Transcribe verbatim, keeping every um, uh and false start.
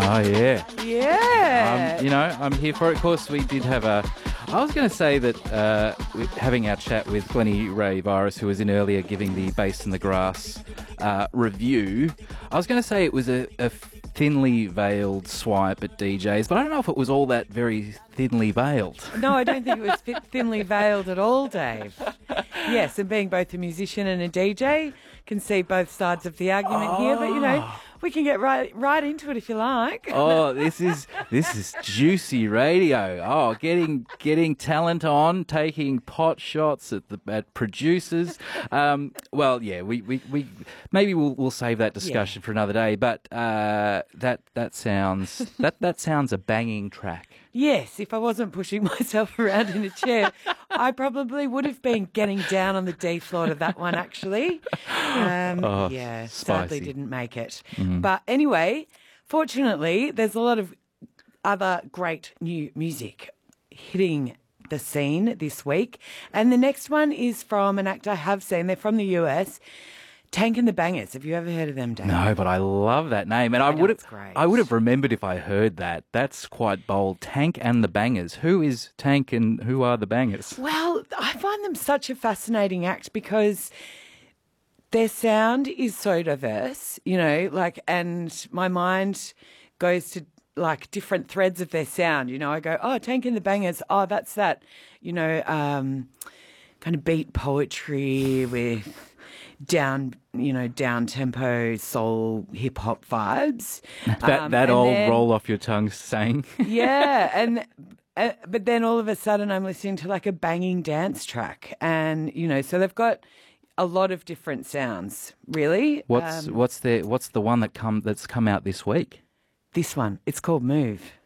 Oh, yeah. Yeah. Um, you know, I'm here for it. Of course, we did have a... I was going to say that uh, we- having our chat with Glennie Ray Virus, who was in earlier giving the Bass in the Grass uh, review, I was going to say it was a, a thinly veiled swipe at D Js, but I don't know if it was all that very thinly veiled. No, I don't think it was fit- thinly veiled at all, Dave. Yes, and being both a musician and a D J, can see both sides of the argument here, but, you know, we can get right right into it if you like. Oh, this is this is juicy radio. Oh, getting getting talent on, taking pot shots at the at producers. Um, well, yeah, we, we, we maybe we'll we'll save that discussion Yeah. for another day. But uh, that that sounds that that sounds a banging track. Yes, if I wasn't pushing myself around in a chair, I probably would have been getting down on the D floor to that one, actually. Um, Oh, yeah, spicy. sadly didn't make it. But anyway, fortunately, there's a lot of other great new music hitting the scene this week. And the next one is from an act I have seen. They're from the U S, Tank and the Bangers. Have you ever heard of them, Dave? No, but I love that name, and I, I know, would it's have great. I would have remembered if I heard that. That's quite bold. Tank and the Bangers. Who is Tank and who are the Bangers? Well, I find them such a fascinating act because their sound is so diverse, you know, like, and my mind goes to like different threads of their sound. You know, I go, oh, Tank and the Bangers, oh, that's that, you know, um, kind of beat poetry with down, you know, down tempo soul hip hop vibes. That Um, that and old then- roll off your tongue saying. yeah, and uh, but then all of a sudden I'm listening to like a banging dance track, and you know, so they've got a lot of different sounds. Really, What's Um, what's the what's the one that come that's come out this week? this one? It's called Move.